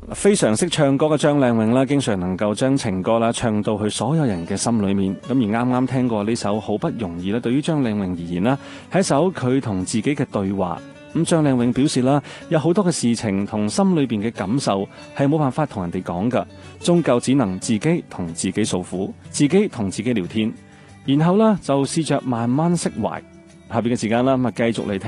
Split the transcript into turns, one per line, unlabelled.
非常識唱歌嘅張靚穎啦，經常能夠將情歌啦唱到去所有人嘅心裏面。咁而啱啱聽過呢首好不容易咧，對於張靚穎而言啦，係一首佢同自己嘅對話。咁張靚穎表示啦，有好多嘅事情同心裏邊嘅感受係冇辦法同人哋講噶，終究只能自己同自己訴苦，自己同自己聊天，然後呢，就試着慢慢釋懷。下邊嘅時間啦，咁啊繼續嚟聽。